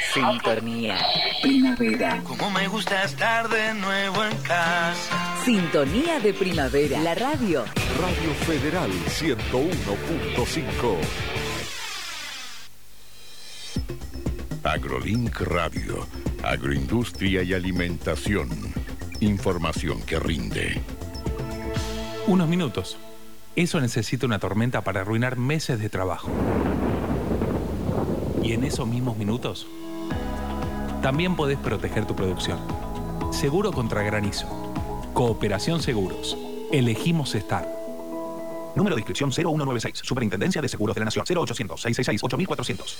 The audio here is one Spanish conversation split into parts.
Sintonía. Primavera. Como me gusta estar de nuevo en casa. Sintonía de primavera. La radio. Radio Federal 101.5. AgroLink Radio. Agroindustria y alimentación. Información que rinde. Unos minutos. Eso necesita una tormenta para arruinar meses de trabajo. Y en esos mismos minutos, también podés proteger tu producción. Seguro contra granizo. Cooperación Seguros. Elegimos estar. Número de inscripción 0196. Superintendencia de Seguros de la Nación. 0800-666-8400.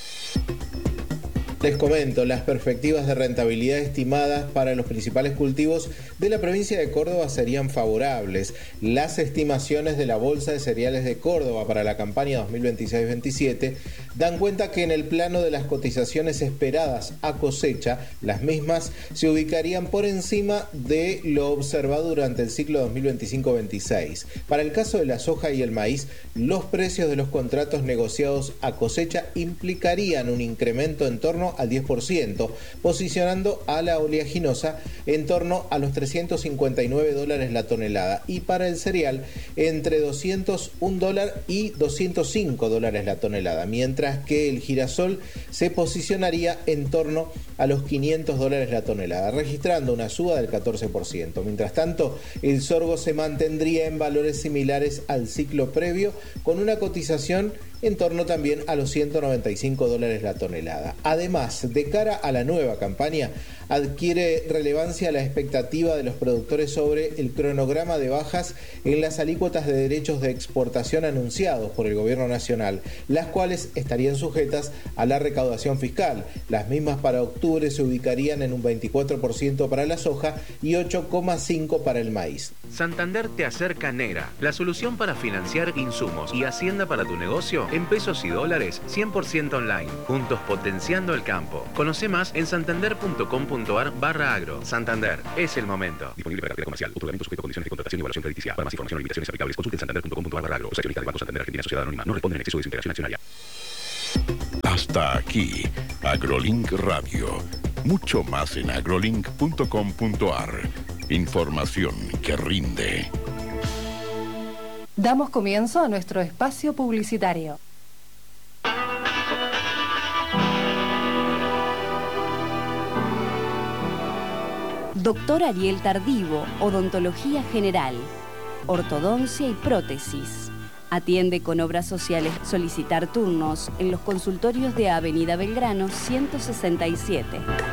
Les comento las perspectivas de rentabilidad estimadas para los principales cultivos de la provincia de Córdoba serían favorables. Las estimaciones de la Bolsa de Cereales de Córdoba para la campaña 2026-27 dan cuenta que en el plano de las cotizaciones esperadas a cosecha, las mismas se ubicarían por encima de lo observado durante el ciclo 2025-26. Para el caso de la soja y el maíz, los precios de los contratos negociados a cosecha implicarían un incremento en torno al 10%, posicionando a la oleaginosa en torno a los $359 la tonelada y para el cereal entre $201 y $205 la tonelada, mientras que el girasol se posicionaría en torno a los $500 la tonelada, registrando una suba del 14%. Mientras tanto, el sorgo se mantendría en valores similares al ciclo previo, con una cotización en torno también a los $195 la tonelada. Además, de cara a la nueva campaña, adquiere relevancia la expectativa de los productores sobre el cronograma de bajas en las alícuotas de derechos de exportación anunciados por el gobierno nacional, las cuales estarían sujetas a la recaudación fiscal. Las mismas para octubre se ubicarían en un 24% para la soja y 8,5% para el maíz. Santander te acerca NERA, la solución para financiar insumos y hacienda para tu negocio en pesos y dólares 100% online. Juntos potenciando el campo. Conoce más en santander.com.ar/agro. Santander, es el momento. Disponible para actividad comercial. Otorgamiento sujeto a condiciones de contratación y evaluación crediticia. Para más información o limitaciones aplicables, consulte en santander.com.ar/agro. Accionista del Banco Santander Argentina Sociedad Anónima. No responde en exceso de su integración accionaria. Hasta aquí, AgroLink Radio. Mucho más en agrolink.com.ar. Información que rinde. Damos comienzo a nuestro espacio publicitario. Doctor Ariel Tardivo, Odontología General, Ortodoncia y Prótesis. Atiende con obras sociales. Solicitar turnos en los consultorios de Avenida Belgrano 167.